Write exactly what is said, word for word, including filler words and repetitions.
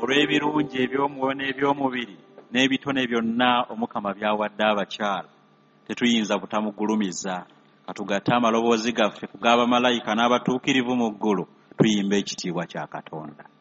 olw'ebirungi eby'omwoyo n'eby'omubiri n'ebitone byonna Omukama by'awadde abakyala, tetuyinza butamugulumiza. Katugatte amaloboozi gaffe ku g'abamalayika n'abatuukirivu mu ggulu, tuyimba ekitiibwa kya Katonda.